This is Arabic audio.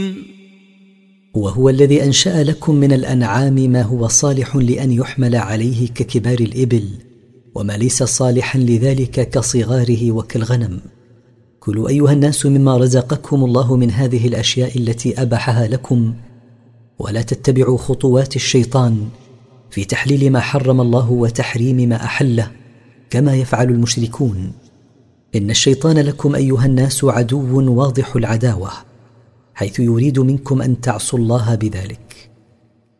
وهو الذي أنشأ لكم من الأنعام ما هو صالح لأن يحمل عليه ككبار الإبل، وما ليس صالحا لذلك كصغاره وكالغنم. كلوا أيها الناس مما رزقكم الله من هذه الأشياء التي أباحها لكم، ولا تتبعوا خطوات الشيطان في تحليل ما حرم الله وتحريم ما أحله كما يفعل المشركون. إن الشيطان لكم أيها الناس عدو واضح العداوة، حيث يريد منكم أن تعصوا الله بذلك.